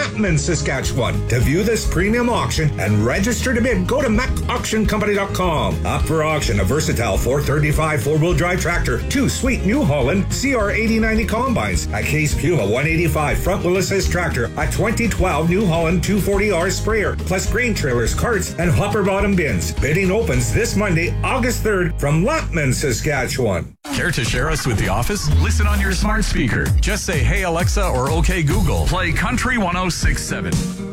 Lapman, Saskatchewan. To view this premium auction and register to bid, go to macauctioncompany.com. Up for auction, a versatile 435 four-wheel drive tractor, 2 sweet New Holland CR 8090 combines, a Case Puma 185 front-wheel assist tractor, a 2012 New Holland 240R sprayer, plus grain trailers, carts, and hopper bottom bins. Bidding opens this Monday, August 3rd from Lapman, Saskatchewan. Care to share us with the office? Listen on your smart speaker. Just say, "Hey Alexa," or "Okay Google." Play Country 106.7.